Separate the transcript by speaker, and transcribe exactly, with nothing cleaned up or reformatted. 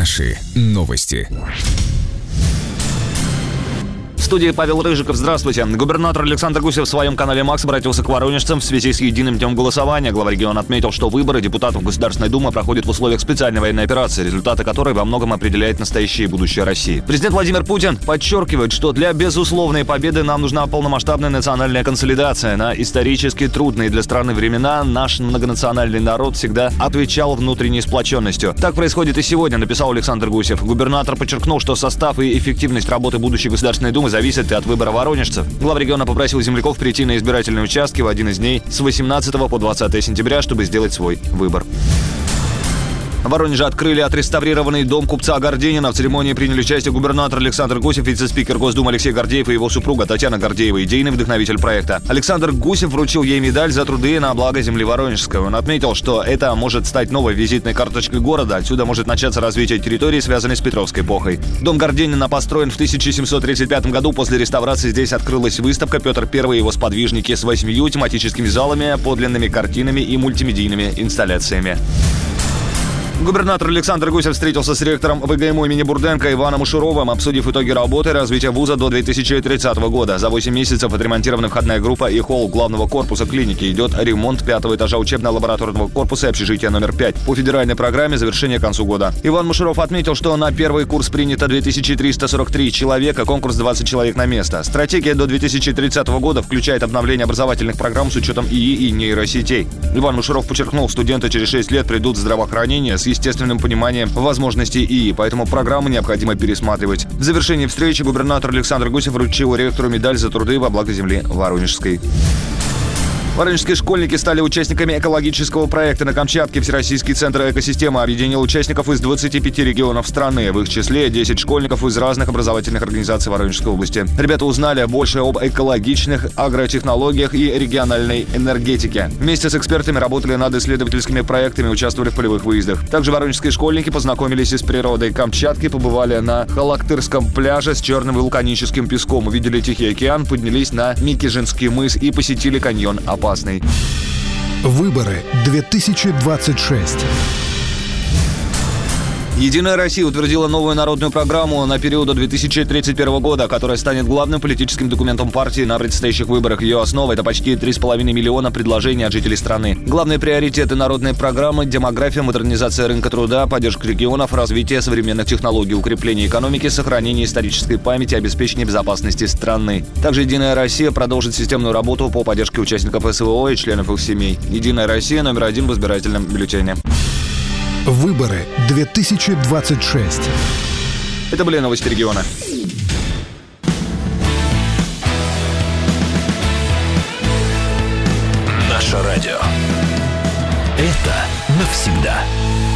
Speaker 1: Наши новости.
Speaker 2: В студии Павел Рыжиков. Здравствуйте. Губернатор Александр Гусев в своем канале «Макс» обратился к воронежцам в связи с единым днем голосования. Глава региона отметил, что выборы депутатов Государственной Думы проходят в условиях специальной военной операции, результаты которой во многом определяет настоящее и будущее России. Президент Владимир Путин подчеркивает, что для безусловной победы нам нужна полномасштабная национальная консолидация. На исторически трудные для страны времена наш многонациональный народ всегда отвечал внутренней сплоченностью. Так происходит и сегодня, написал Александр Гусев. Губернатор подчеркнул, что состав и эффективность работы будущей Государственной Думы зависит и от выбора воронежцев. Глава региона попросил земляков прийти на избирательные участки в один из дней с восемнадцатого по двадцатое сентября, чтобы сделать свой выбор. В Воронеже открыли отреставрированный дом купца Горденина. В церемонии приняли участие губернатор Александр Гусев, вице-спикер Госдумы Алексей Гордеев и его супруга Татьяна Гордеева, идейный вдохновитель проекта. Александр Гусев вручил ей медаль за труды на благо земли Воронежской. Он отметил, что это может стать новой визитной карточкой города. Отсюда может начаться развитие территории, связанной с Петровской эпохой. Дом Горденина построен в тысяча семьсот тридцать пятом году. После реставрации здесь открылась выставка «Петр Первый и его сподвижники» с восьмью тематическими залами, подлинными картинами и мультимедийными инсталляциями. Губернатор Александр Гусев встретился с ректором ВГИМО имени Бурденко Иваном Ушуровым, обсудив итоги работы и развития вуза до две тысячи тридцатого года. За восемь месяцев отремонтирована входная группа и холл главного корпуса клиники. Идет ремонт пятого этажа учебно-лабораторного корпуса и общежития номер пять. По федеральной программе завершение к концу года. Иван Ушуров отметил, что на первый курс принято две тысячи триста сорок три человека, конкурс двадцать человек на место. Стратегия до две тысячи тридцатого года включает обновление образовательных программ с учетом ИИ и нейросетей. Иван Ушуров подчеркнул, студенты через шесть лет придут в здравоохранение с естественным пониманием возможностей ИИ, поэтому программу необходимо пересматривать. В завершении встречи губернатор Александр Гусев вручил ректору медаль за труды во благо земли Воронежской. Воронежские школьники стали участниками экологического проекта на Камчатке. Всероссийский центр экосистемы объединил участников из двадцати пяти регионов страны. В их числе десять школьников из разных образовательных организаций Воронежской области. Ребята узнали больше об экологичных агротехнологиях и региональной энергетике. Вместе с экспертами работали над исследовательскими проектами, участвовали в полевых выездах. Также воронежские школьники познакомились с природой Камчатки, побывали на Халактырском пляже с черным вулканическим песком, увидели Тихий океан, поднялись на Микижинский мыс и посетили каньон Апа.
Speaker 3: Выборы две тысячи двадцать шесть.
Speaker 2: «Единая Россия» утвердила новую народную программу на период до две тысячи тридцать первого года, которая станет главным политическим документом партии на предстоящих выборах. Ее основа – это почти три с половиной миллиона предложений от жителей страны. Главные приоритеты народной программы – демография, модернизация рынка труда, поддержка регионов, развитие современных технологий, укрепление экономики, сохранение исторической памяти, обеспечение безопасности страны. Также «Единая Россия» продолжит системную работу по поддержке участников СВО и членов их семей. «Единая Россия» номер один в избирательном бюллетене.
Speaker 3: Выборы две тысячи двадцать шесть.
Speaker 2: Это были новости региона.
Speaker 4: Наше радио. Это навсегда.